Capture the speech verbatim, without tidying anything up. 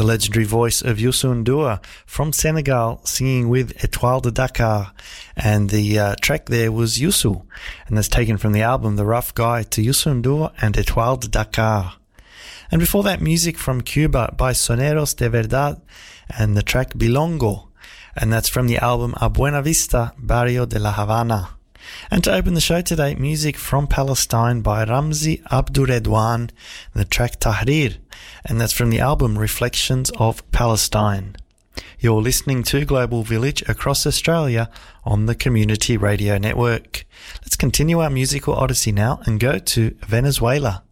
the legendary voice of Youssou N'Dour from Senegal singing with Étoile de Dakar. And the uh, track there was Youssou, and that's taken from the album The Rough Guide to Youssou N'Dour and Étoile de Dakar. And before that, music from Cuba by Soneros de Verdad and the track Bilongo, and that's from the album A Buena Vista, Barrio de la Habana. And to open the show today, music from Palestine by Ramzi Abduredwan and the track Tahrir, and that's from the album Reflections of Palestine. You're listening to Global Village across Australia on the Community Radio Network. Let's continue our musical odyssey now and go to Venezuela.